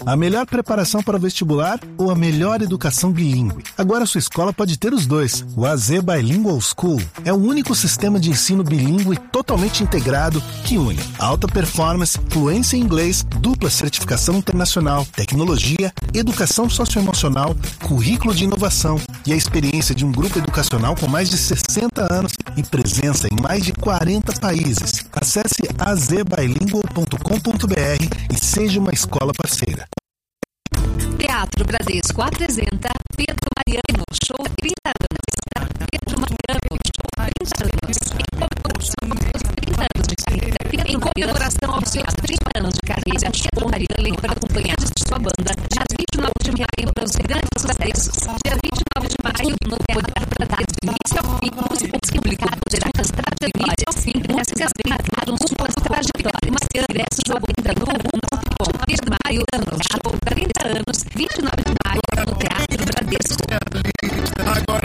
A melhor preparação para o vestibular ou a melhor educação bilíngue? Agora sua escola pode ter os dois. O AZ Bilingual School é o único sistema de ensino bilíngue totalmente integrado que une alta performance, fluência em inglês, dupla certificação internacional, tecnologia, educação socioemocional, currículo de inovação e a experiência de um grupo educacional com mais de 60 anos e presença em mais de 40 países. Acesse azbilingual.com.br e seja uma escola parceira. Teatro Bradesco apresenta Pedro Mariano, show 30 anos. Pedro Mariano, show 30 anos. Em comemoração aos seus 30 anos de carreira, Pedro Mariano lembra acompanhado de sua banda. Dia 29 de maio, para os grandes sucessos. Dia 29 de maio, no Poder Bradesco, do início ao fim, músicos publicados será cantada do início ao fim. Músicas marcaram suas trajetórias. Ingressos ao Bendanu.com. Pedro Mariano, show 30 anos, 29 de maio, no Teatro Bradesco. Agora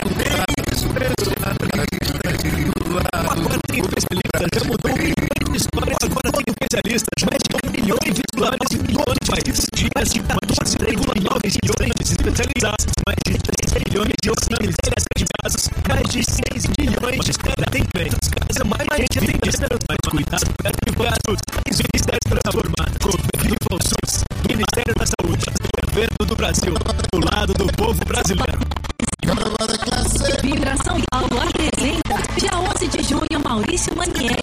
tem especialistas, já mudou o história. Agora tem especialistas, mais de 1 milhão de usuários em todo o país. Mais de 14,9 milhões especializados, mais de 3 milhões de exames de casos, mais de 6 milhões de espera tem feitos. Casa mais gente tem espera, mais cuidado, advogados, mais Ministério transformado, Governo SUS, Ministério da Saúde, Governo do Brasil, do lado do povo brasileiro. Vibração Paulo apresenta dia 11 de junho Maurício Manieri